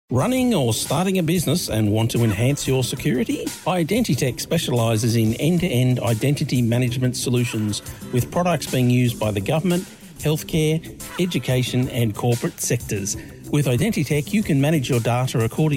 Running or starting a business and want to enhance your security? Identitech specialises in end-to-end identity management solutions with products being used by the government, healthcare, education and corporate sectors. With Identitech, you can manage your data according